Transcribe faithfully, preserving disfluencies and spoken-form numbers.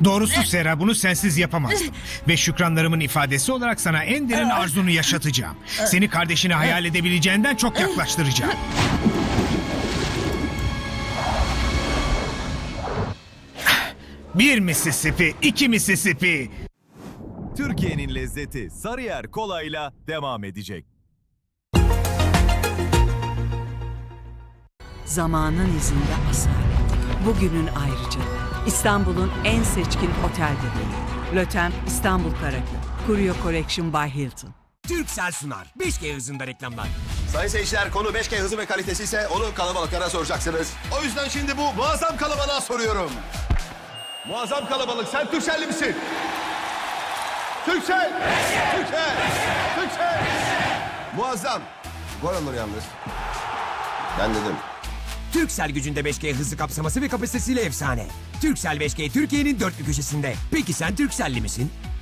Doğrusu Sera, bunu sensiz yapamazdım. Ve şükranlarımın ifadesi olarak sana en derin arzunu yaşatacağım. Seni kardeşini hayal edebileceğinden çok yaklaştıracağım. Bir Mississippi, iki Mississippi. Türkiye'nin lezzeti Sarıyer Kola'yla devam edecek. Zamanın izinde asalet. Bugünün ayrıcalığı. İstanbul'un en seçkin otel detayı. Lötem İstanbul Karaköy. Curio Collection by Hilton. Turkcell sunar. beş G hızında reklamlar. Sayın seyirciler, konu beş G hızı ve kalitesi ise onu kalabalıklara soracaksınız. O yüzden şimdi bu muazzam kalabalığa soruyorum. Muazzam kalabalık, sen Turkcell'li misin? Turkcell! Turkcell! Turkcell! Muazzam. Gol olur yalnız. Ben dedim. Turkcell gücünde beş G hızı kapsaması ve kapasitesiyle efsane. Turkcell beş G Türkiye'nin dört bir köşesinde. Peki sen Turkcell'li misin?